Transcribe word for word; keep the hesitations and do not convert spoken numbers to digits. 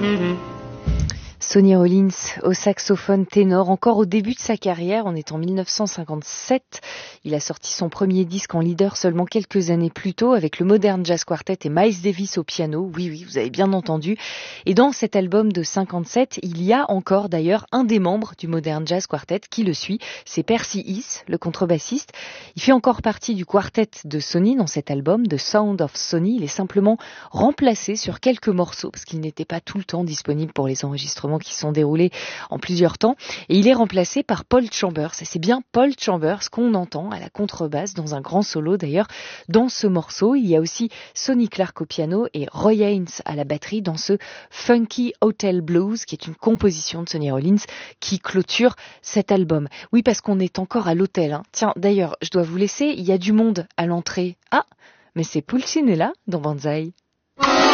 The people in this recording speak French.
Sonny Rollins au saxophone ténor, encore au début de sa carrière, on est en mille neuf cent cinquante-sept. Il a sorti son premier disque en leader seulement quelques années plus tôt avec le Modern Jazz Quartet et Miles Davis au piano. Oui, oui, vous avez bien entendu. Et dans cet album de cinquante-sept, il y a encore d'ailleurs un des membres du Modern Jazz Quartet qui le suit. C'est Percy Heath, le contrebassiste. Il fait encore partie du quartet de Sonny dans cet album, The Sound of Sonny. Il est simplement remplacé sur quelques morceaux parce qu'il n'était pas tout le temps disponible pour les enregistrements qui sont déroulés en plusieurs temps, et il est remplacé par Paul Chambers, et c'est bien Paul Chambers qu'on entend à la contrebasse dans un grand solo d'ailleurs dans ce morceau. Il y a aussi Sonny Clark au piano et Roy Haynes à la batterie dans ce Funky Hotel Blues qui est une composition de Sonny Rollins qui clôture cet album. Oui, parce qu'on est encore à l'hôtel, hein. Tiens, d'ailleurs, je dois vous laisser, il y a du monde à l'entrée. Ah, mais c'est Pulcinella dans Banzai.